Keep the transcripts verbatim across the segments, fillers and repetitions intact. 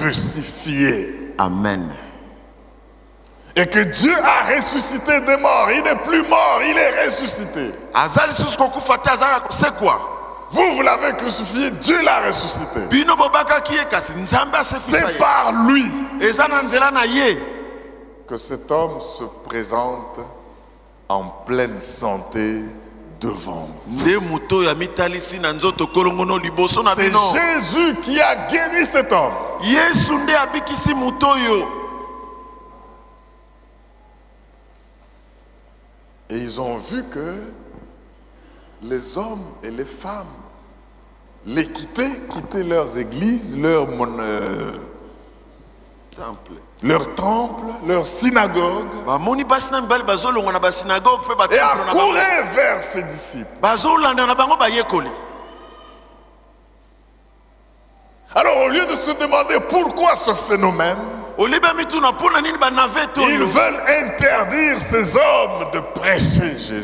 crucifié. Amen. Et que Dieu a ressuscité des morts. Il n'est plus mort, il est ressuscité. C'est quoi? Vous, vous l'avez crucifié, Dieu l'a ressuscité. C'est par lui que cet homme se présente en pleine santé devant vous. C'est Jésus qui a guéri cet homme. Et ils ont vu que les hommes et les femmes les quittaient, quittaient leurs églises, leurs euh, temple. leur temple, leur synagogue, et accouraient vers ses disciples. Alors au lieu de se demander pourquoi ce phénomène, ils veulent interdire ces hommes de prêcher Jésus.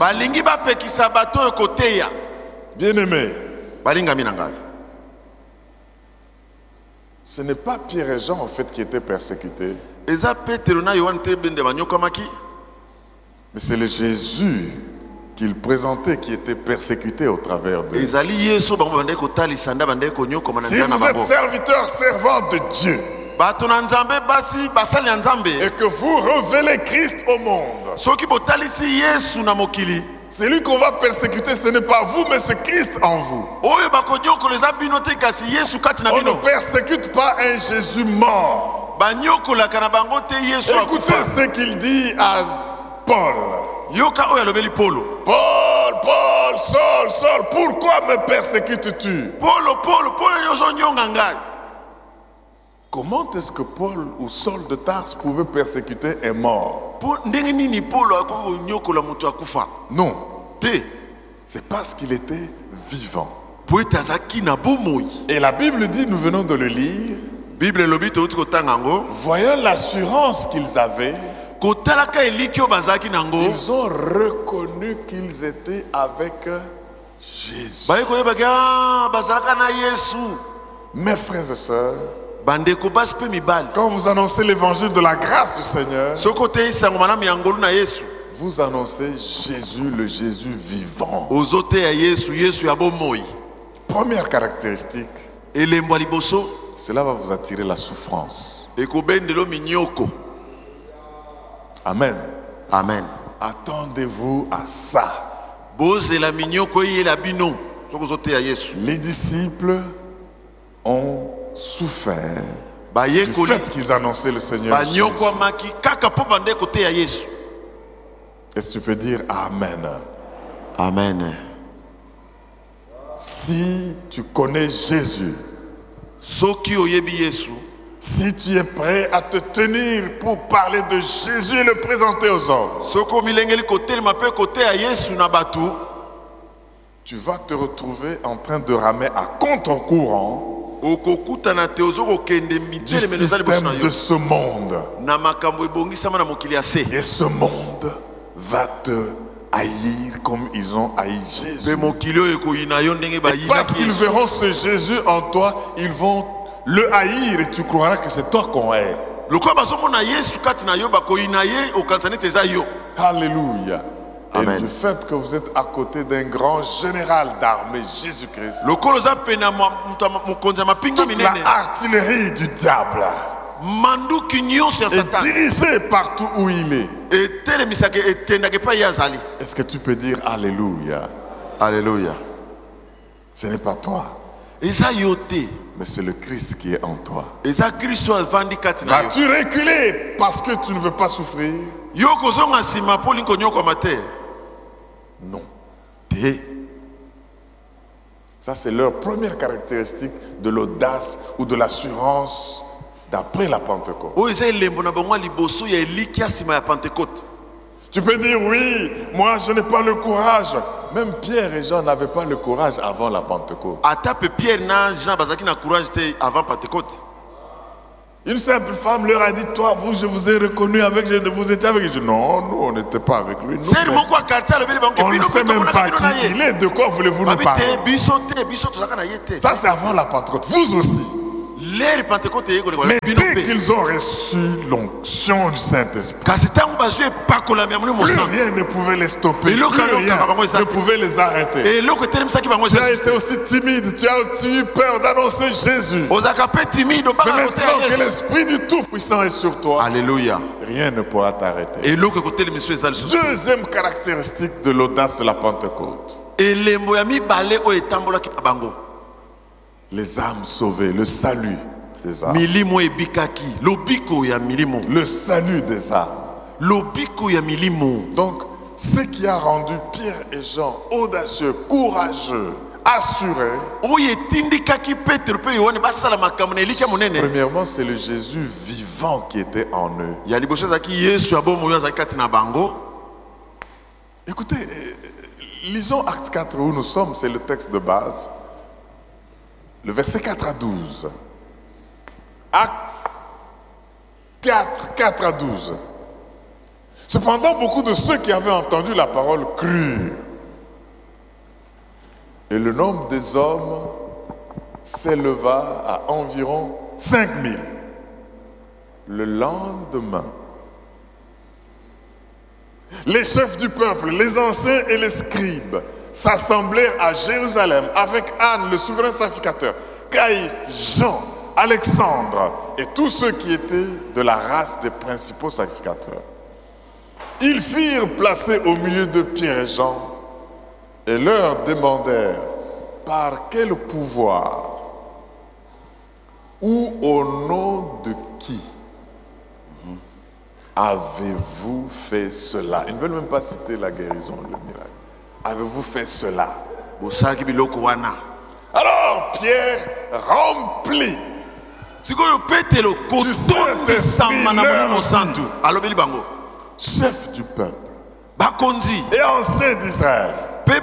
Bien-aimés, ce n'est pas Pierre et Jean en fait qui étaient persécutés, mais c'est le Jésus qu'ils présentaient qui était persécuté au travers d'eux. Si vous êtes serviteurs, servants de Dieu, et que vous révélez Christ au monde, c'est lui qu'on va persécuter, ce n'est pas vous, mais c'est Christ en vous. On ne persécute pas un Jésus mort. Écoutez ce qu'il dit à Paul. Paul, Paul, Saul, Saul, pourquoi me persécutes-tu? Comment est-ce que Paul ou Saul de Tarse pouvait persécuter un mort? Non, c'est parce qu'il était vivant. Et la Bible dit, nous venons de le lire, voyant l'assurance qu'ils avaient, ils ont reconnu qu'ils étaient avec Jésus. Mes frères et sœurs, quand vous annoncez l'évangile de la grâce du Seigneur, vous annoncez Jésus, le Jésus vivant. Première caractéristique, cela va vous attirer la souffrance. Amen. Amen. Attendez-vous à ça. Les disciples ont souffert du fait qu'ils annonçaient le Seigneur Jésus. Est-ce que tu peux dire Amen? Amen. Si tu connais Jésus, si tu es prêt à te tenir pour parler de Jésus et le présenter aux hommes, tu vas te retrouver en train de ramer à contre-courant du système de ce monde. Et ce monde va te haïr comme ils ont haï Jésus. Et parce qu'ils verront ce Jésus en toi, ils vont le haïr et tu croiras que c'est toi qu'on hait. Alléluia. Et du fait que vous êtes à côté d'un grand général d'armée, Jésus-Christ, toute la artillerie du diable est dirigée partout où il est. Est-ce que tu peux dire Alléluia? Alléluia. Ce n'est pas toi, mais c'est le Christ qui est en toi. Vas-tu reculer parce que tu ne veux pas souffrir? Non. Ça, c'est leur première caractéristique de l'audace ou de l'assurance d'après la Pentecôte. Tu peux dire oui, moi je n'ai pas le courage. Même Pierre et Jean n'avaient pas le courage avant la Pentecôte. Une simple femme leur a dit, toi, vous, je vous ai reconnu avec, je, vous étiez avec. Je dis, non, nous, on n'était pas avec lui. Nous, on ne sait même pas qui il est. De quoi voulez-vous nous parler? Ça, c'est avant la Pentecôte. Vous aussi. Mais dès qu'ils ont reçu l'onction du Saint-Esprit, plus rien ne pouvait les stopper, plus rien ne pouvait les arrêter. Tu as été aussi timide, tu as eu peur d'annoncer Jésus. Mais maintenant que l'Esprit du Tout-Puissant est sur toi, Alléluia. rien ne pourra t'arrêter. Deuxième caractéristique de l'audace de la Pentecôte. Les âmes sauvées, le salut des âmes. Le salut des âmes. Donc, ce qui a rendu Pierre et Jean audacieux, courageux, assurés, premièrement, c'est le Jésus vivant qui était en eux. Écoutez, lisons Actes quatre où nous sommes, c'est le texte de base. Le verset quatre à douze. Actes quatre, quatre à douze. Cependant, beaucoup de ceux qui avaient entendu la parole crurent. Et le nombre des hommes s'éleva à environ cinq mille. Le lendemain, les chefs du peuple, les anciens et les scribes s'assemblèrent à Jérusalem avec Anne, le souverain sacrificateur, Caïphe, Jean, Alexandre et tous ceux qui étaient de la race des principaux sacrificateurs. Ils firent placer au milieu de Pierre et Jean et leur demandèrent par quel pouvoir ou au nom de qui avez-vous fait cela? Ils ne veulent même pas citer la guérison, le miracle. Avez-vous fait cela? Alors Pierre, rempli du Saint-Esprit, leur dit, chef du peuple et ancien d'Israël,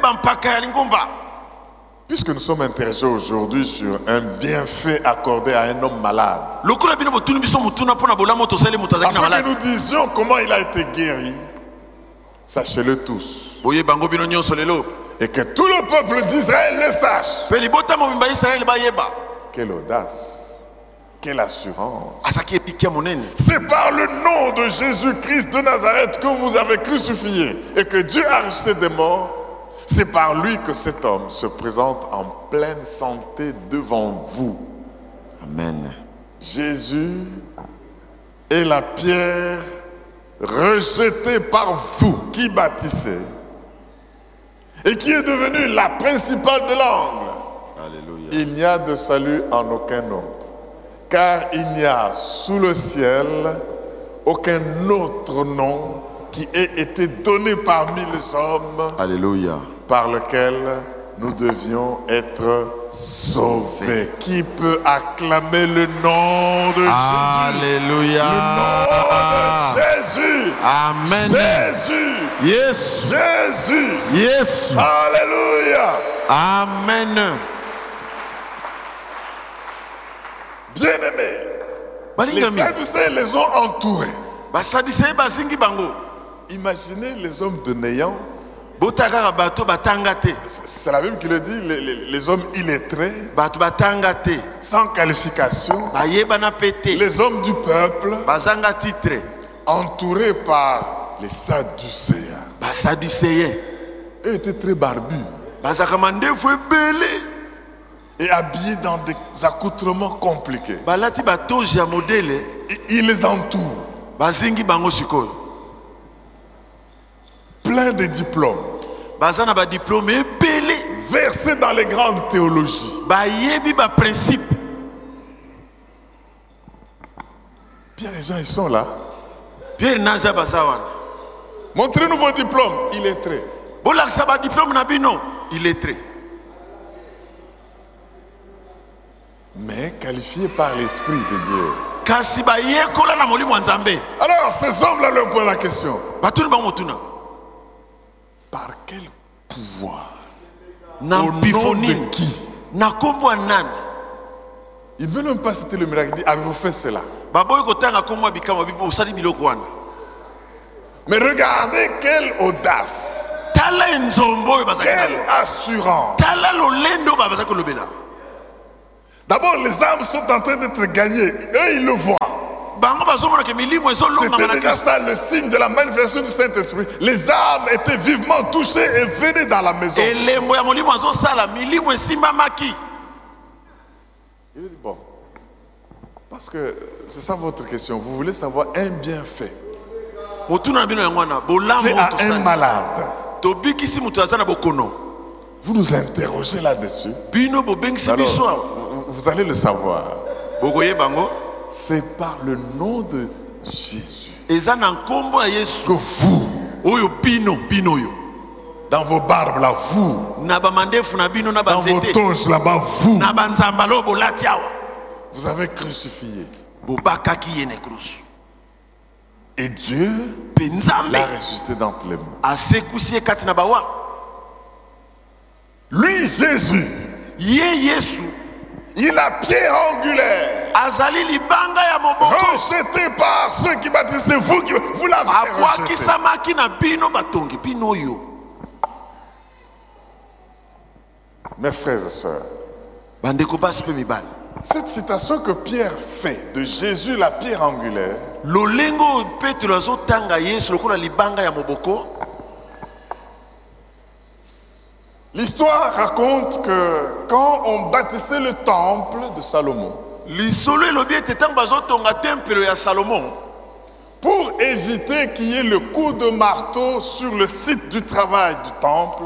puisque nous sommes intéressés aujourd'hui sur un bienfait accordé à un homme malade, afin que nous disions comment il a été guéri, sachez-le tous. Et que tout le peuple d'Israël le sache. Quelle audace, quelle assurance. C'est par le nom de Jésus-Christ de Nazareth que vous avez crucifié et que Dieu a ressuscité des morts. C'est par lui que cet homme se présente en pleine santé devant vous. Amen. Jésus est la pierre rejetée par vous qui bâtissez et qui est devenue la principale de l'angle. Alléluia. Il n'y a de salut en aucun autre, car il n'y a sous le ciel aucun autre nom qui ait été donné parmi les hommes. Alléluia. Par lequel nous devions être sauvés. Qui peut acclamer le nom de Jésus? Alléluia. Le nom de Jésus. Amen. Jésus. Yes. Jésus. Yes. Alléluia. Amen. Bien-aimés, les Sadducéens les ont entourés. Imaginez les hommes de néant. C'est la Bible qui le dit, les, les, les hommes illettrés, sans qualification, les hommes du peuple, entourés par les Sadducéens. Eux étaient très barbus et habillés dans des accoutrements compliqués. Ils les entourent, plein de diplômes, versés dans les grandes théologies. Pierre et Jean, ils sont là. Montrez-nous vos diplômes. Illettrés. Mais qualifiés par l'Esprit de Dieu. Alors ces hommes-là leur posent la question. Par quel pouvoir? Au nom de qui? Ils ne veulent même pas citer le miracle. Ils disent, avez-vous fait cela? Mais regardez quelle audace, quelle assurance. D'abord, les âmes sont en train d'être gagnées. Eux, ils le voient. C'était déjà ça le signe de la manifestation du Saint-Esprit. Les âmes étaient vivement touchées et venaient dans la maison. Il dit bon, parce que c'est ça votre question. Vous voulez savoir un bienfait fait à un malade. Vous nous interrogez là-dessus. Alors, vous allez le savoir. C'est par le nom de Jésus que vous, dans vos barbes là, vous, dans vos toches là-bas, vous, vous avez crucifié. Et Dieu l'a ressuscité d'entre les morts. Lui, Jésus, il a pierre angulaire. Rejeté par ceux qui bâtissent, c'est vous qui vous l'avez rejeté. Mes frères et sœurs, cette citation que Pierre fait de Jésus, la pierre angulaire, l'histoire raconte que quand on bâtissait le temple de Salomon, pour éviter qu'il y ait le coup de marteau sur le site du travail du temple,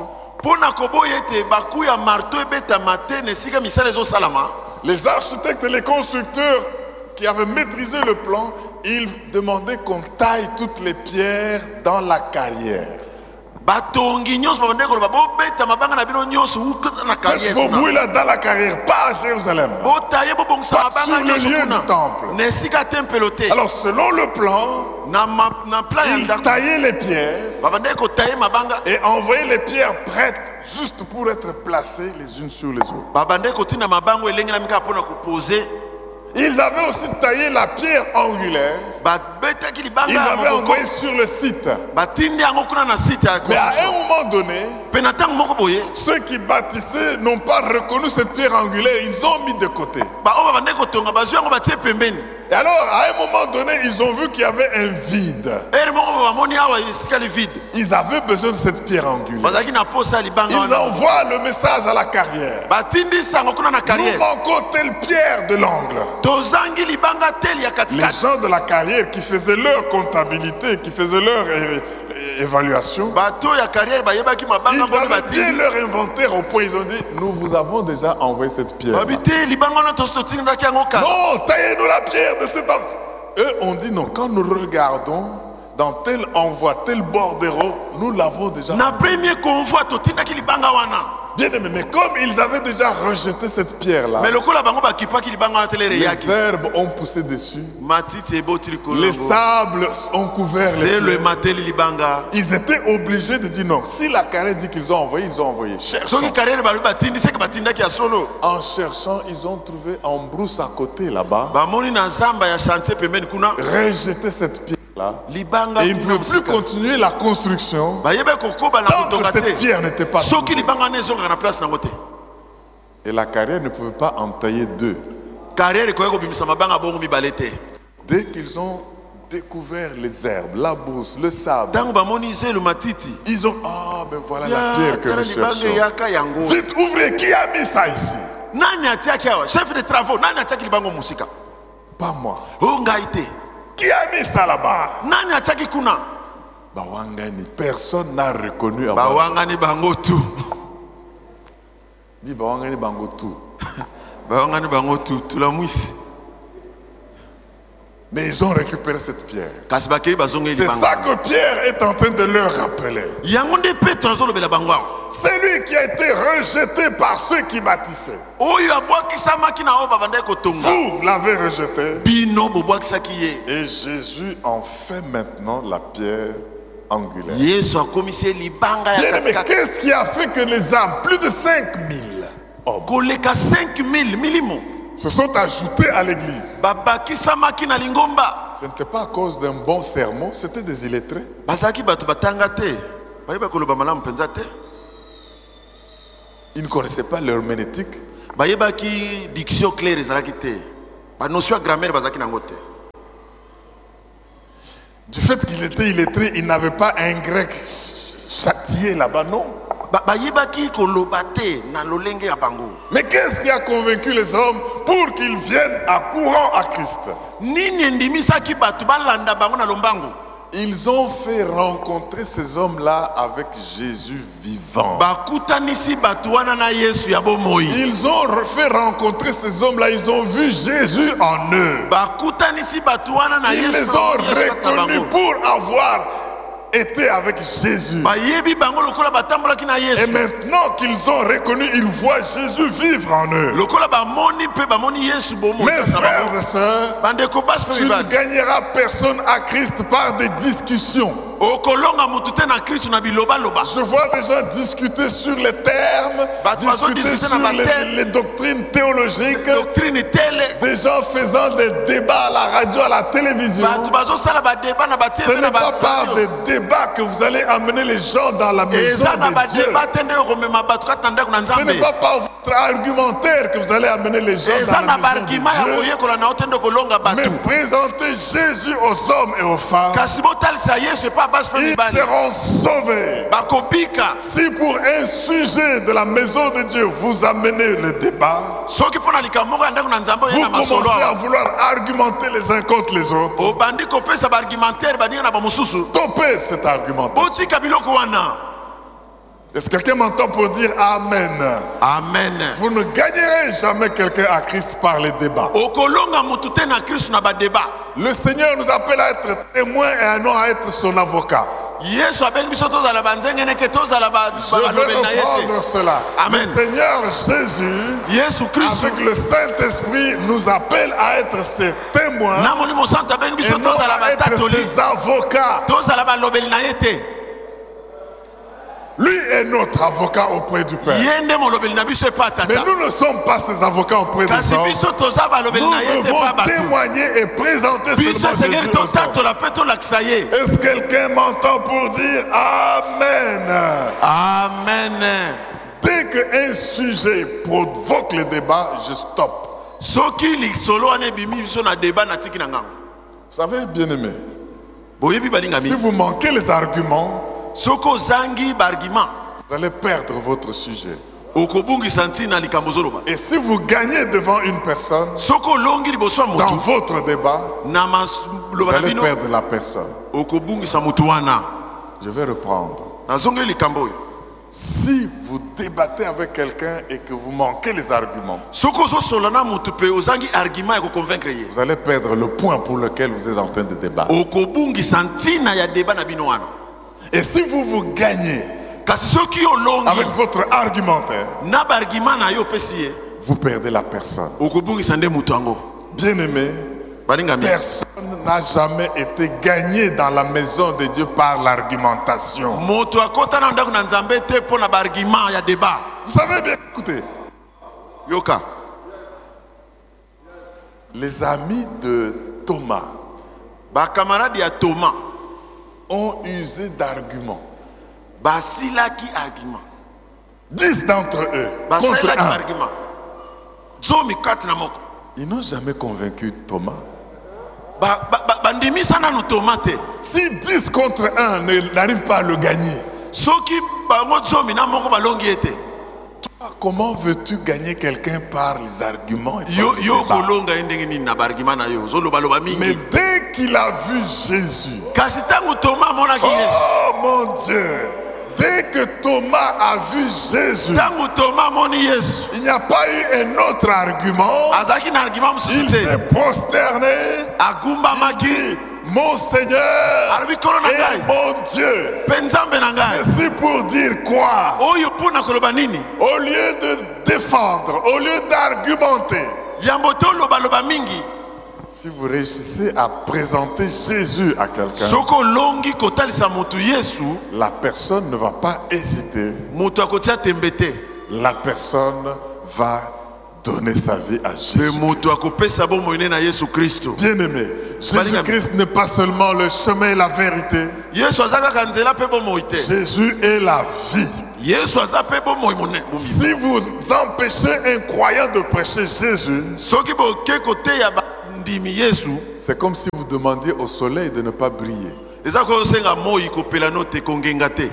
les architectes et les constructeurs qui avaient maîtrisé le plan, ils demandaient qu'on taille toutes les pierres dans la carrière. Faites vos bouilles là dans la carrière, pas à Jérusalem, pas sur le lieu du temple. Alors selon le plan, ils taillaient les pierres et envoyaient les pierres prêtes juste pour être placées les unes sur les autres. Ils avaient aussi taillé la pierre angulaire. Ils avaient envoyé sur le site. Mais à un moment donné, ceux qui bâtissaient n'ont pas reconnu cette pierre angulaire. Ils ont mis de côté. Et alors, à un moment donné, ils ont vu qu'il y avait un vide. Ils avaient besoin de cette pierre angulaire. Ils envoient le message à la carrière. Nous manquons telle pierre de l'angle. Les gens de la carrière qui faisaient leur comptabilité, qui faisaient leur é évaluation, ils avaient bien leur inventaire au point, ils ont dit, nous vous avons déjà envoyé cette pierre. Non, taillez-nous la pierre de cet angle. Eux ont dit non, quand nous regardons dans tel envoi, tel bordereau, nous l'avons déjà envoyé. Bien aimé, mais comme ils avaient déjà rejeté cette pierre-là, les herbes ont poussé dessus, les sables ont couvert les pierres. Ils étaient obligés de dire non. Si la carrière dit qu'ils ont envoyé, ils ont envoyé. Cherchant. En cherchant, ils ont trouvé en brousse à côté là-bas, rejeté cette pierre. Là. Et ils ne pouvaient plus continuer la construction tant que cette pierre n'était pas trouvée. Et la carrière ne pouvait pas en tailler deux. Dès qu'ils ont découvert les herbes, la brousse, le sable, ils ont, ah ben voilà la pierre que nous cherchons. Vite, ouvrez, qui a mis ça ici? Chef de travaux, pas moi. Qui a mis ça là-bas? Bawangani, personne n'a reconnu. Bawangani Bangotu. Dis Bawangani Bangotu. Bawangani Bangotu, tu la mousse. Mais ils ont récupéré cette pierre. C'est ça que Pierre est en train de leur rappeler. C'est lui qui a été rejeté par ceux qui bâtissaient. Vous, vous l'avez rejeté. Et Jésus en fait maintenant la pierre angulaire. Mais qu'est-ce qui a fait que les âmes, plus de cinq mille hommes, se sont ajoutés à l'église? Ce n'était pas à cause d'un bon sermon, c'était des illettrés. Ils ne connaissaient pas l'herméneutique. bayebaki diction claire ezalaki te banotion ya grammaire bazalaki nango te. Du fait qu'il était illettré, il n'avait pas un grec châtié là-bas, non. bayebaki koloba te na lolenge ya bango. Mais qu'est-ce qui a convaincu les hommes pour qu'ils viennent à courant à Christ? Nini endimisaki bato balanda bango na lombango? Ils ont fait rencontrer ces hommes-là avec Jésus vivant. Ils ont fait rencontrer ces hommes-là, ils ont vu Jésus en eux. Ils les ont reconnus pour avoir été avec Jésus. Et maintenant qu'ils ont reconnu, ils voient Jésus vivre en eux. Mes frères et sœurs, tu ne gagneras personne à Christ par des discussions. Je vois des gens discuter sur les termes, discuter sur les, les doctrines théologiques, des gens faisant des débats à la radio, à la télévision. Ce n'est pas par des débats que vous allez amener les gens dans la maison de Dieu. Ce n'est pas par votre argumentaire que vous allez amener les gens dans la maison de Dieu. Mais présentez Jésus aux hommes et aux femmes. Ils seront sauvés. Si pour un sujet de la maison de Dieu vous amenez le débat, vous commencez à vouloir argumenter les uns contre les autres. Stoppez cet argumentation. Est-ce que quelqu'un m'entend pour dire Amen? Amen. Vous ne gagnerez jamais quelqu'un à Christ par les débats. Le Seigneur nous appelle à être témoins et non à être son avocat. Je vais reprendre cela. Amen. Le Seigneur Jésus, avec le Saint-Esprit, nous appelle à être ses témoins et non à être ses avocats. Lui est notre avocat auprès du Père. Mais nous ne sommes pas ses avocats auprès des hommes. Nous devons témoigner et présenter seulement Jésus aux hommes. Est-ce que quelqu'un m'entend pour dire Amen? Amen. Dès qu'un sujet provoque le débat, je stoppe. Vous savez, bien aimé, si vous manquez les arguments, vous allez perdre votre sujet. Et si vous gagnez devant une personne, dans votre débat, vous allez perdre la personne. Je vais reprendre. Si vous débattez avec quelqu'un et que vous manquez les arguments, vous allez perdre le point pour lequel vous êtes en train de débattre. Et si vous vous gagnez avec votre argumentaire, vous perdez la personne. Bien aimé, personne n'a jamais été gagné dans la maison de Dieu par l'argumentation. Vous savez bien, écoutez, les amis de Thomas ont usé d'arguments. Dix d'entre eux contre un. Ils n'ont jamais convaincu Thomas. Si dix contre un n'arrivent pas à le gagner, comment veux-tu gagner quelqu'un par les arguments et par les Mais dès qu'il a vu Jésus, oh mon Dieu, dès que Thomas a vu Jésus, il n'y a pas eu un autre argument. Il s'est prosterné. Il dit, mon Seigneur et mon Dieu. C'est pour dire quoi? Au lieu de défendre, au lieu d'argumenter, si vous réussissez à présenter Jésus à quelqu'un, la personne ne va pas hésiter. La personne va donner sa vie à Jésus. Bien aimé, Jésus-Christ n'est pas seulement le chemin et la vérité. Jésus est la vie. Yesu aza pe bomoi mone. Si vous empêchez un croyant de prêcher Jésus, Soki boke kote ya ba ndimi Yesu. c'est comme si vous demandiez au soleil de ne pas briller. Eza ko senga moi kopela no te kongenga te.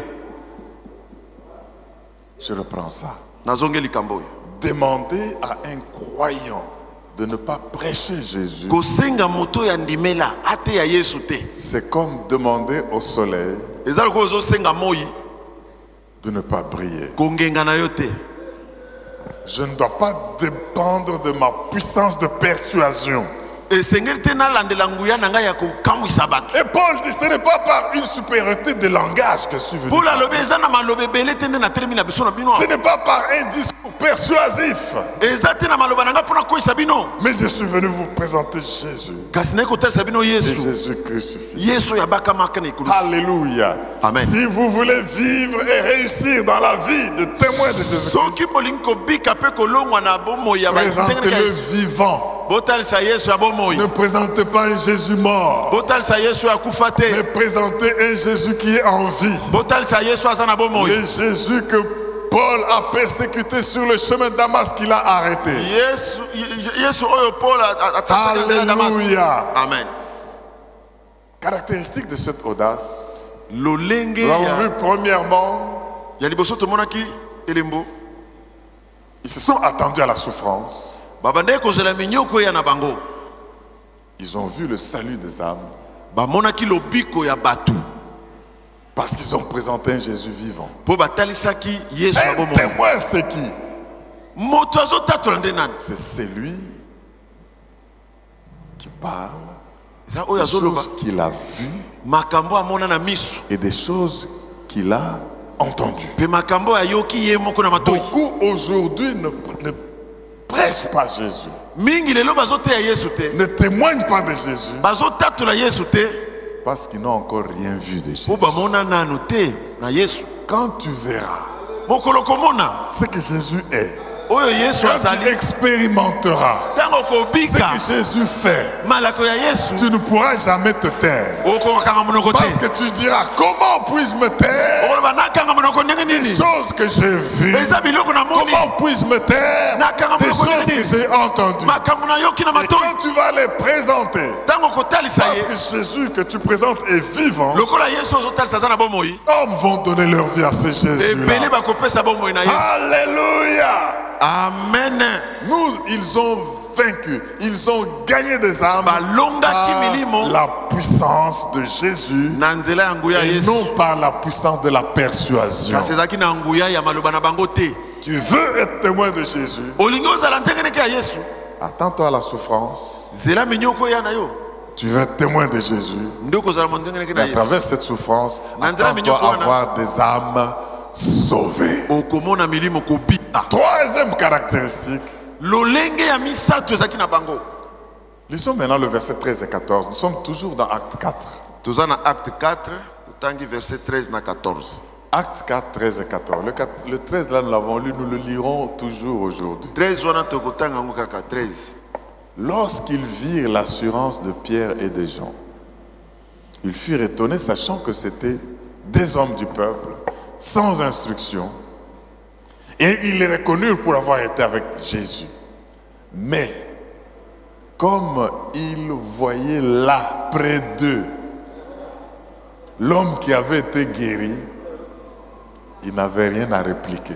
Je reprends ça. Nazonge likambo. Demandez à un croyant de ne pas prêcher Jésus. Ko senga moto ya ndimela ate ya Yesu te. C'est comme demander au soleil Eza ko zo senga moi de ne pas briller. kongenga na yo te. Je ne dois pas dépendre de ma puissance de persuasion. E sengeli te na landela nguya na ngai ya ko kamwisa bato. Et Paul dit, ce n'est pas par une supériorité de langage que je suis venu. Pour la lobe eza na malobe bele te na termi na biso na bino. Ce n'est pas par un discours persuasif. Eza te na maloba na nga pona ko sabino. Mais je suis venu vous présenter Jésus. Kasi na ko tel sabino Et Yesu. Jésus crucifié. Yesu ya baka maka na ikulu. Alléluia. Amen. Si vous voulez vivre et réussir dans la vie de témoin de Jésus, Soki bolinko bika pe kolongwa na bomo ya ba présentez-le vivant. Botal sa Yesu ya bomo. Ne présentez pas un Jésus mort, Botal sa Yesu ya kufa te. mais présentez un Jésus qui est en vie. Botal sa Yesu aza na bomo. Le Jésus que Paul a persécuté sur le chemin de Damas, qu'il a arrêté. Yesu Yesu oyo Paul atasaka na Damas. Alléluia. Amen. Caractéristique de cette audace, Lolenge nous avons vu ya premièrement, ya liboso tomonaki elembo. ils se sont attendus à la souffrance. Babande kozela minyoko ya na bango. Ils ont vu le salut des âmes Bamonaki lobiko ya batu. parce qu'ils ont présenté un Jésus vivant. Po batalisaki Yesu ya Un bomo. témoin, c'est qui? Moto azotatola nde nani? C'est celui qui parle Eza oyo des azoloba choses qu'il a vues makambo amona na miso. et des choses qu'il a entendues. Pe makambo ayoki ye moko na matoi. Beaucoup aujourd'hui ne, ne prêchent pas Jésus, Mingi lelo bazoteya Yesu te. ne témoignent pas de Jésus Bazotatola Yesu te. parce qu'ils n'ont encore rien vu de Jésus. Po bamona nanu te na Yesu. Quand tu verras Mokolo komona ce que Jésus est, oyo Yesu quand tu azali. expérimenteras Tango ce kobika que Jésus fait, malako ya Yesu. tu ne pourras jamais te taire. Okokanga monoko Parce te. que tu diras, comment puis-je me taire Okoloba nakanga monoko ndenge des nini? choses que j'ai vues? Eza biloko na moni. Comment puis-je me taire des choses que j'ai entendues? Makambo na yoki na Et matoi. quand tu vas les présenter, Tango kotalisa parce ye. que Jésus que tu présentes est vivant, Lokola Yesu ozotalisa aza na bomoi. hommes vont donner leur vie à ce Ebele Jésus-là. bakopesa bomoi na Yesu. Alléluia. Amen. Nous, ils ont vaincu, ils ont gagné des âmes Balongaki par milimo. la puissance de Jésus Na nzela ya nguya et Yesu. non par la puissance de la persuasion. Kasi ezalaki na nguya ya maloba na bango te. Tu veux être témoin de Jésus, Olingi ozala nzengeneke ya Yesu. attends-toi à la souffrance. Zela minyoko ya na yo. Tu veux être témoin de Jésus, Nde kozala monzengeneke mais na à Yesu. travers cette souffrance, Nanzela attends-toi minyoko à wana. voir des âmes sauvées. Okomona milimo kobika. Troisième caractéristique, Lolenge ya misato ezalaki na bango. lisons maintenant le verset treize et quatorze. Nous sommes toujours dans Acte quatre. Toza na acte quatre, totangi verset treize na quatorze. Acte quatre, treize et quatorze. Le, quatre- le treize, là, nous l'avons lu, nous le lirons toujours aujourd'hui. treize wana tokotanga yango kaka treize. Lorsqu'ils virent l'assurance de Pierre et de Jean, ils furent étonnés, sachant que c'étaient des hommes du peuple, sans instruction, et ils les reconnurent pour avoir été avec Jésus. Mais, comme ils voyaient là, près d'eux, l'homme qui avait été guéri, ils n'avaient rien à répliquer.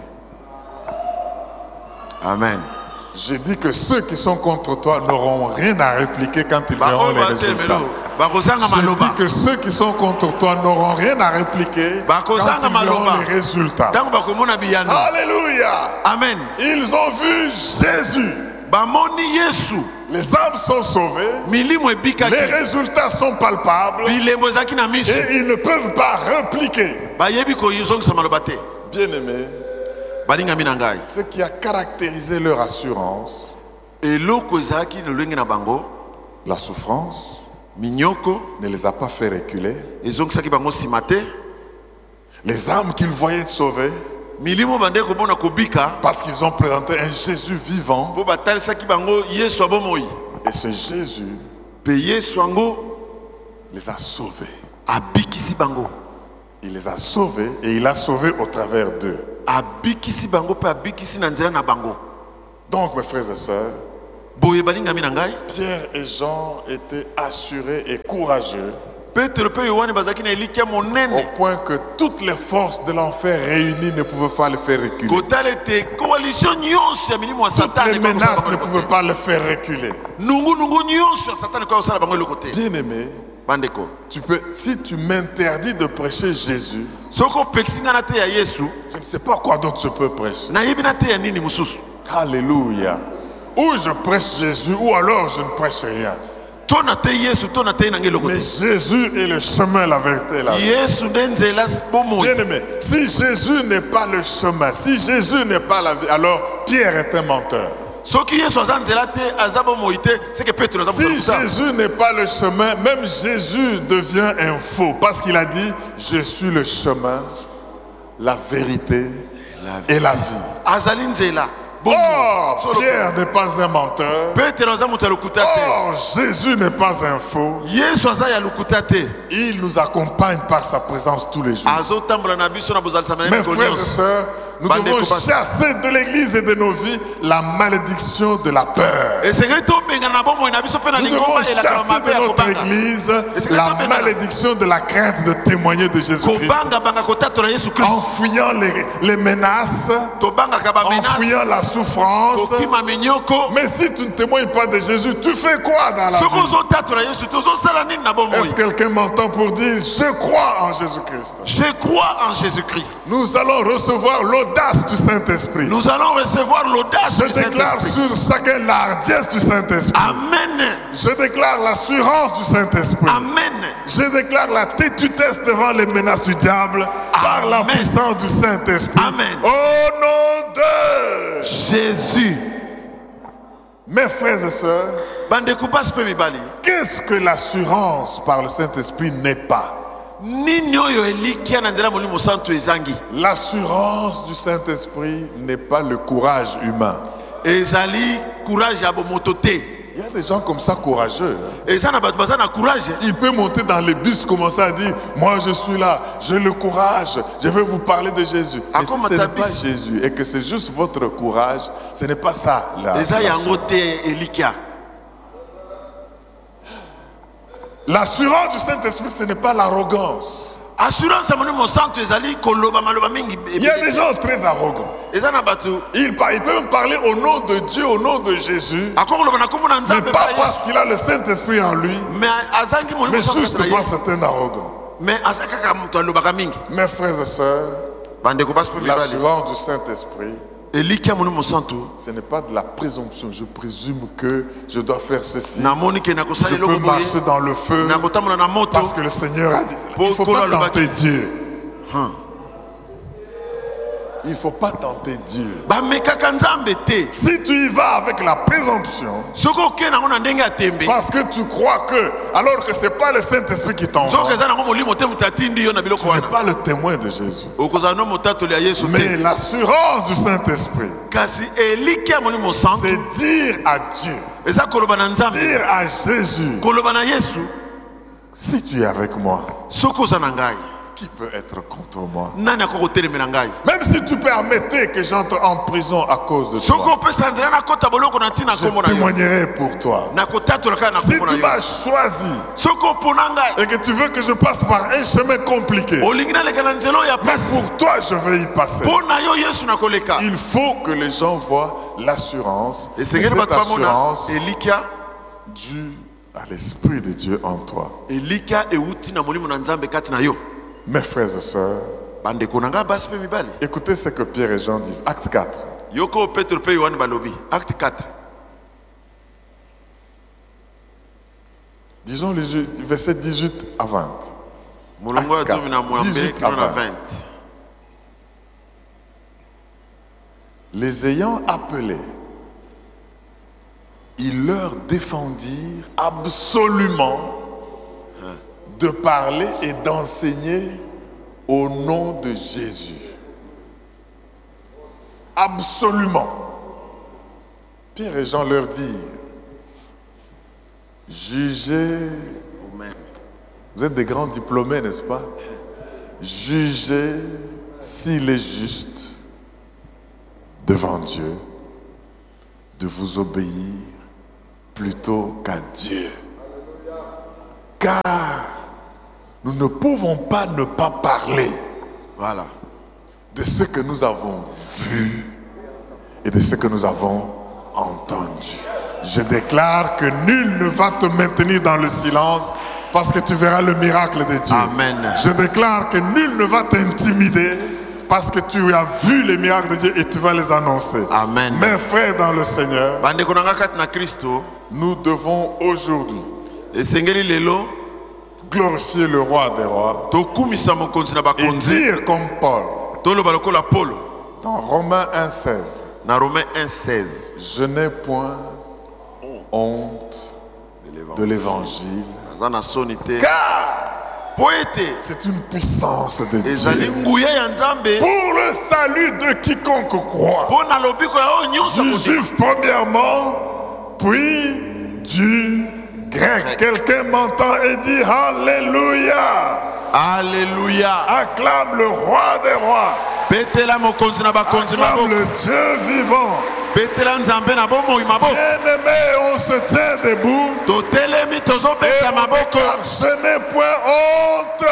Amen. Je dis que ceux qui sont contre toi n'auront rien à répliquer quand ils verront les résultats. bakozanga Je maloba. dis que ceux qui sont contre toi n'auront rien à répliquer quand Bakozanga ils verront maloba. les résultats. Tango bakomona biyano. Alléluia. Amen. Ils ont vu Jésus. Bamoni Yesu. Les âmes sont sauvées. Milimo ebikaki. Les résultats sont palpables. Bilembo ezalaki na miso. Et ils ne peuvent pas répliquer. Bayebi koyozongisa maloba te. Bien-aimés, Balingami na ngai. ce qui a caractérisé leur assurance, Eloko ezalaki na lolenge na bango. la souffrance, Minyoko ne les a pas fait reculer. ezongisaki bango nsima te. Les âmes qu'ils voyaient sauvées, Milimo bande komona kobika. parce qu'ils ont présenté un Jésus vivant. Po batalisaki bango Yesu abomoi. Et ce Jésus Pe Yesu yango les a sauvés. abikisi bango. Il les a sauvés et il a sauvé au travers d'eux. abikisi bango pe abikisi na nzela na bango. Donc mes frères et sœurs, Boye balinga mina ngai. Pierre et Jean étaient assurés et courageux Petro pe Yohane bazaki na elikia au monene. point que toutes les forces de l'enfer réunies ne pouvaient pas le faire reculer. Kotale te coalition nyonso ya milimo ya Toutes Satan les menaces ne pouvaient pas le faire reculer. Nungu nungu nyonso ya Satan ko osala bango lokote. Bien aimé, Bandeko. tu peux, si tu m'interdis de prêcher Jésus, Soko peksinga na te ya Yesu, je ne sais pas quoi d'autre je peux prêcher. na yebi na te ya nini mususu. Alléluia. Ou je prêche Jésus, ou alors je ne prêche rien. Tona te Yesu, tona te nange Mais lokote. Jésus est le chemin, la vérité et la vie. Yesu ndenzela bomo. Bien aimé, si Jésus n'est pas le chemin, si Jésus n'est pas la vie, alors Pierre est un menteur. Soki Yesu azanzela te azabo moite, c'est que Petro azabo Si moite. Jésus n'est pas le chemin, même Jésus devient un faux. Parce qu'il a dit, je suis le chemin, la vérité et la vie. Azali nzela. Or, Pierre n'est pas un menteur. Petro azamuta lokuta te. Or, Jésus n'est pas un faux. Yesu azaya lokuta te. Il nous accompagne par sa présence tous les jours. Azotambola na biso na bozalisa na Mes frères et sœurs, nous devons chasser de l'église et de nos vies la malédiction de la peur. Et c'est que to benga na bomo na biso pe na Nous devons lingomba et la chasser kamabe de ya notre kobanga. église la malédiction de la crainte de témoigner de Jésus-Christ. Kobanga banga kotato na Yesu En Christ. fuyant les, les menaces, To banga kaba en menace. fuyant la souffrance. Kokima minyoko. Mais si tu ne témoignes pas de Jésus, tu fais quoi dans la Soko vie? zo tato na Yesu, to zo sala nini na bomo. Est-ce que quelqu'un m'entend pour dire, je crois en Jésus-Christ? Je crois en Jésus-Christ. Nous allons recevoir l'audace du Saint-Esprit. Nous allons recevoir l'audace Je du déclare Saint-Esprit. sur chacun la hardiesse du Saint-Esprit. Amen. Je déclare l'assurance du Saint-Esprit. Amen. Je déclare la tétutesse devant les menaces du diable par la Amen. puissance du Saint-Esprit. Amen. Au nom de Jésus. mes frères et sœurs, Bandeko basi pe mibali. qu'est-ce que l'assurance par le Saint-Esprit n'est pas? Nini oyo elikia na nzela molimo santo ezangi. L'assurance du Saint-Esprit n'est pas le courage humain. Ezali courage ya bomoto te. Il y a des gens comme ça courageux. Eza na bato baza na courage. Il peut monter dans les bus, commencer à dire, moi je suis là, j'ai le courage, je vais vous parler de Jésus. Ah, Et si comment ce n'est t'as pas bis- Jésus et que c'est juste votre courage, ce n'est pas ça. La, Eza la- yango te elikia. L'assurance du Saint-Esprit, ce n'est pas l'arrogance. Assurance ya molimo santo ezali koloba maloba mingi. Il y a des gens très arrogants. Eza na bato. Ils, par- ils peuvent parler au nom de Dieu, au nom de Jésus, Akoloba na kombo na mais nzambe pas pa parce Yesu. qu'il a le Saint-Esprit en lui, Mais azangi molimo mais santo juste na parce Yesu. que c'est un arrogant. Mais azakaka moto alobaka mingi. Mes frères et sœurs, Bandeko basi pe mibali. l'assurance du Saint-Esprit, Elikia molimo santo. ce n'est pas de la présomption. Je présume que je dois faire ceci. Namoni ke na Je kosala peux eloko marcher boye. dans le feu Na kotambola na moto. parce que le Seigneur a dit. Il ne faut Pokolo pas alobaki. tenter Dieu. Hein. Il ne faut pas tenter Dieu. Bamekaka nzambe te. Si tu y vas avec la présomption, Soki okei nango na ndenge ya tembe. parce que tu crois que, alors que ce n'est pas le Saint-Esprit qui t'envoie, Soki eza nango molimo te moto atindi yo na biloko tu n'es wana. pas le témoin de Jésus. Okozala no motatoli ya Yesu Mais te. l'assurance du Saint-Esprit, Kasi elikia molimo santo. c'est dire à Dieu, Eza koloba na nzambe. dire à Jésus, Koloba na Yesu. si tu es avec moi, Soki oza na ngai. qui peut être contre moi? Nani akokotelemela ngai. Même si tu permettais que j'entre en prison à cause de Soki toi, opesa nzela nakota boloko na ntina je kombo na yo. témoignerai pour toi. Nakotatola kaka na Si kombo na tu yo. m'as choisi Soki opona ngai. et que tu veux que je passe par un chemin compliqué, Olingi naleka na nzela oyo ya mais pasi. pour toi je vais y passer. Mpo na yo Yesu nakoleka. Il faut que les gens voient l'assurance, et esengeli cette bato bamona assurance elikia. due à l'Esprit de Dieu en toi. Elikia euti na molimo na nzambe kati na yo. Mes frères et sœurs, Bandeko na ngai basi pe mibali. écoutez ce que Pierre et Jean disent. Acte quatre. Yoko Petro pe Yohane balobi. Acte quatre. Disons les versets dix-huit à vingt. Molongo ya Acte zomi na quatre, mwambe dix-huit kino na à vingt. vingt. Les ayant appelés, ils leur défendirent absolument de parler et d'enseigner au nom de Jésus. Absolument. Pierre et Jean leur dirent, jugez, Vous-même. vous êtes des grands diplômés, n'est-ce pas? Jugez s'il est juste devant Dieu de vous obéir plutôt qu'à Dieu. Car nous ne pouvons pas ne pas parler Voilà. de ce que nous avons vu et de ce que nous avons entendu. Je déclare que nul ne va te maintenir dans le silence parce que tu verras le miracle de Dieu. Amen. Je déclare que nul ne va t'intimider parce que tu as vu les miracles de Dieu et tu vas les annoncer. Amen. Mes frères dans le Seigneur, Bandeko nanga kati na Kristo. nous devons aujourd'hui Esengeli lelo. glorifier le roi des rois Tokumisa mokonzi na et bakonzi. dire comme Paul Tolo balokola Paulo. dans Romains un seize, Na Romains un seize. je n'ai point honte de l'évangile Zana sonité. car Poète. c'est une puissance de Ezali Dieu nguya ya Nzambe. pour le salut de quiconque croit, Pona lobiko ya o nyonso du kote. juif premièrement, puis du grec. Quelqu'un m'entend et dit Alléluia. Alléluia. Acclame le roi des rois, Betela mokonzi na bakonzi acclame maboko. le Dieu vivant. Betela Nzambe na bomoi maboko. Bien-aimé, on se tient debout. Totelemi Et tozobeta on maboko. déclare, je n'ai point honte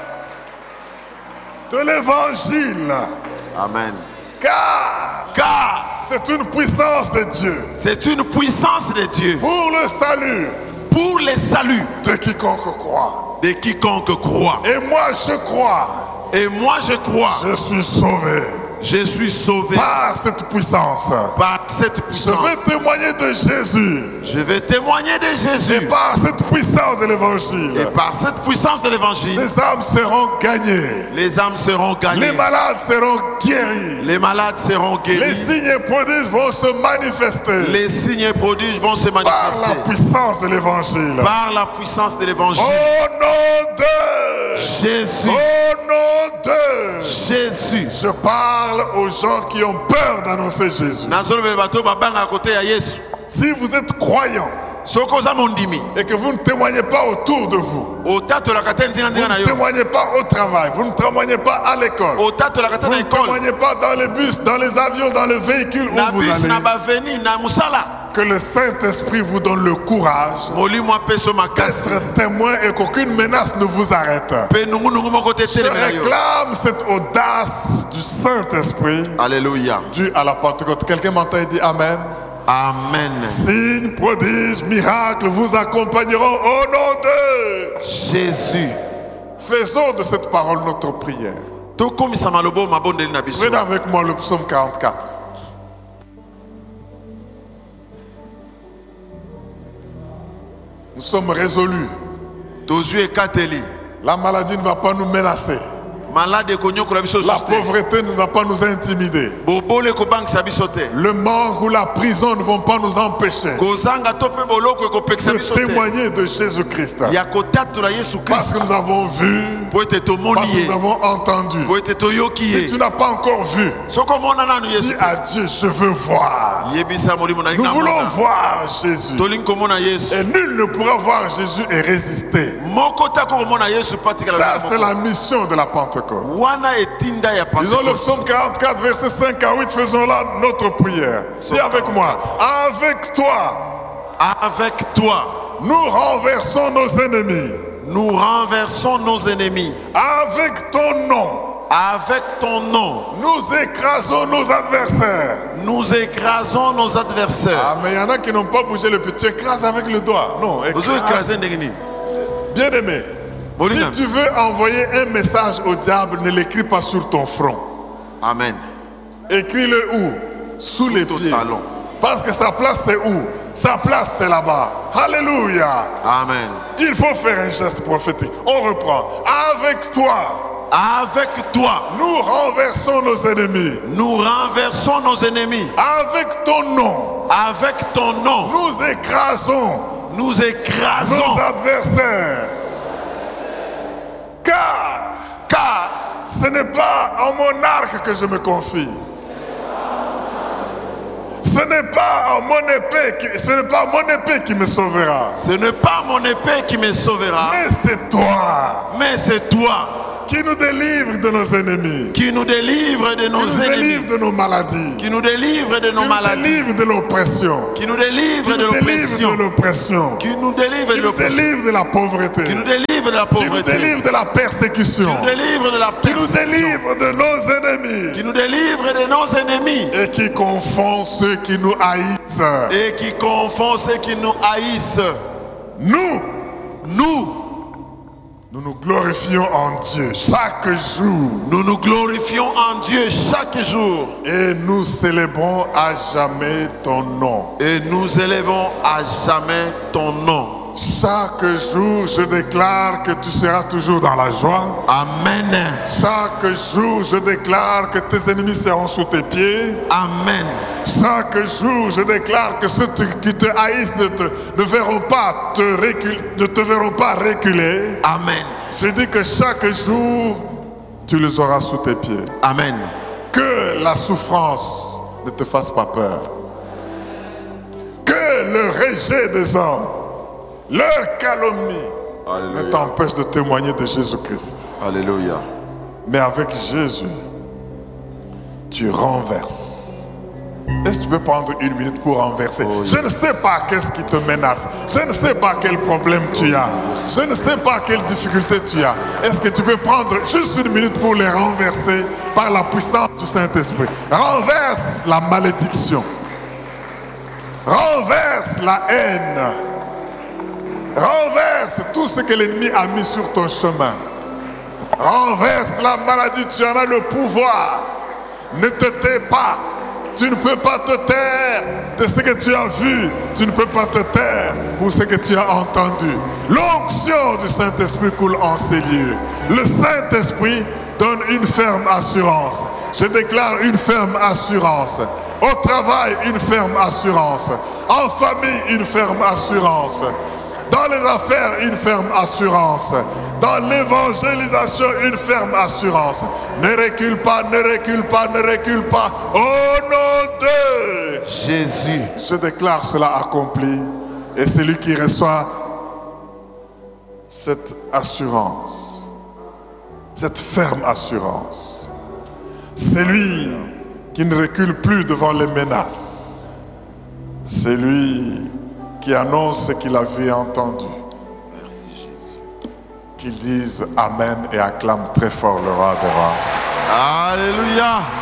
de l'évangile, Amen. car Car c'est une puissance de Dieu c'est une puissance de Dieu pour le salut pour le salut de quiconque croit. de quiconque croit. Et moi je crois, Et moi je crois, je suis sauvé je suis sauvé par cette puissance. par cette Je puissance. vais témoigner de Jésus Je vais témoigner de et Jésus. par cette puissance de Et l'évangile, par cette puissance de l'évangile, les âmes seront gagnées, les âmes seront les gagnées. malades seront guéris, Les malades seront les guéris. signes et prodiges vont se manifester Les signes et prodiges vont se par la manifester puissance de l'évangile. par la puissance de l'évangile. Au nom de Jésus, Au nom de Jésus. Je parle aux gens qui ont peur d'annoncer Jésus. Nazolobe bato babanga côté ya Yesu. Si vous êtes croyant Soko za mondimi. et que vous ne témoignez pas autour de vous, Otato la kateni zinga vous zinga na ne yo. témoignez pas au travail, vous ne témoignez pas à l'école, Otato la vous kateni na ne école. témoignez pas dans les bus, dans les avions, dans les véhicules où Na vous bus na allez, baveni na musala. que le Saint-Esprit vous donne le courage Molimo apeso makasi. d'être témoin et qu'aucune menace ne vous arrête. Pe nungu nungu moko Je tetele na yo. réclame cette audace du Saint-Esprit Alléluia. due à la Pentecôte. Quelqu'un m'entend et dit Amen. Amen. Signes, prodiges, miracles vous accompagneront au nom de Jésus. Faisons de cette parole notre prière. Tokomisa malobo mabondeli na biso. Prenez avec moi le psaume quarante-quatre. Nous sommes résolus. Tozui ekateli. La maladie ne va pas nous menacer. Malade konyokola biso La soste. pauvreté ne va pas nous intimider. Bobole ko bangisa biso te. Le manque ou la prison ne vont pas nous empêcher Kozanga to pe boloko ekopekisa de biso te. témoigner de Jésus-Christ. Ya kotatola Yesu Parce Kristo. que nous avons vu, Po ete tomoni parce que ye. nous avons entendu. Po ete toyoki Si ye. tu n'as pas encore vu, Soko mona nanu dis Yesu. à Dieu, je veux voir. Yebisa molimo na Nous linga voulons mona. voir Jésus. Tolingi komona Yesu. Et nul ne pourra voir Jésus et résister. Moko ta komona Yesu patika Ça, la. c'est la mission de la Pentecôte. Wana etinda ya Disons le Pentecôte. psaume quarante-quatre, versets cinq à huit, faisons là notre prière. Dis avec moi, avec toi, Avec toi, nous renversons nos ennemis. nous renversons nos ennemis. Avec ton nom, Avec ton nom, nous écrasons nos adversaires. nous écrasons nos adversaires. Ah, mais il y en a qui n'ont pas bougé le pied. Tu écrases avec le doigt. Non, Vous écrase. écrasez ndenge nini? Bien-aimé, si Bolingam. tu veux envoyer un message au diable, ne l'écris pas sur ton front. Amen. Écris-le où? Sous les Sous ton pieds. talon. Parce que sa place c'est où? Sa place c'est là-bas. Alléluia. Amen. Il faut faire un geste prophétique. On reprend. Avec toi, Avec toi, nous renversons nos ennemis. nous renversons nos ennemis. Avec ton nom, Avec ton nom, nous écrasons nous nos écrasons. adversaires. Car Car ce n'est pas en mon arc que je me confie. Ce n'est pas en mon épée qui, ce n'est pas mon épée qui me sauvera. ce n'est pas mon épée qui me sauvera, Mais c'est toi. mais c'est toi. qui nous délivre de nos ennemis, qui nous délivre de nos qui nous ennemis, délivre de nos maladies, qui nous délivre de nos qui nous maladies, délivre de l'oppression, qui nous délivre qui de nous délivre l'oppression, de l'oppression, qui nous délivre qui de nous l'oppression, délivre de la pauvreté, qui nous délivre de la qui nous pauvreté, délivre de la persécution, qui nous délivre de la qui nous persécution, délivre de nos ennemis qui nous délivre de nos ennemis et qui confond ceux qui nous haïssent. et qui confond ceux qui nous haïssent. Nous, Nous, nous nous glorifions en Dieu chaque jour nous nous glorifions en Dieu chaque jour et nous célébrons à jamais ton nom. et nous élevons à jamais ton nom. Chaque jour, je déclare que tu seras toujours dans la joie. Amen. Chaque jour, je déclare que tes ennemis seront sous tes pieds. Amen. Chaque jour, je déclare que ceux qui te haïssent ne te, ne verront pas te recul- ne te verront pas reculer. Amen. Je dis que chaque jour, tu les auras sous tes pieds. Amen. Que la souffrance ne te fasse pas peur. Que le rejet des hommes, leur calomnie, Alléluia. ne t'empêche de témoigner de Jésus-Christ. Alléluia. Mais avec Jésus, tu renverses. Est-ce que tu peux prendre une minute pour renverser? Oh, Je ne sais pas qu'est-ce qui te menace. Je ne sais pas quel problème tu as. Je ne sais pas quelle difficulté tu as. Est-ce que tu peux prendre juste une minute pour les renverser par la puissance du Saint-Esprit? Renverse la malédiction. Renverse la haine. Renverse tout ce que l'ennemi a mis sur ton chemin. Renverse la maladie, tu en as le pouvoir. Ne te tais pas. Tu ne peux pas te taire de ce que tu as vu. Tu ne peux pas te taire pour ce que tu as entendu. L'onction du Saint-Esprit coule en ces lieux. Le Saint-Esprit donne une ferme assurance. Je déclare une ferme assurance. Au travail, une ferme assurance. En famille, une ferme assurance. Dans les affaires, une ferme assurance. Dans l'évangélisation, une ferme assurance. Ne recule pas, ne recule pas, ne recule pas. Au nom de Jésus. Je déclare cela accompli. Et celui qui reçoit cette assurance, cette ferme assurance, celui qui ne recule plus devant les menaces, celui qui annonce ce qu'il a vu et entendu. Merci Jésus. Qu'ils disent Amen et acclament très fort le roi des rois. Alléluia.